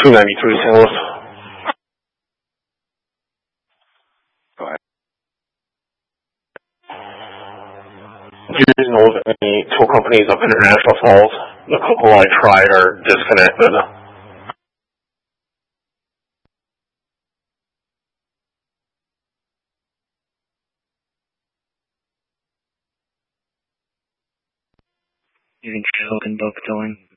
293 St. Louis. Go ahead. Do you know of any tool companies of International Falls? The couple I tried are disconnected. You can show open book towing.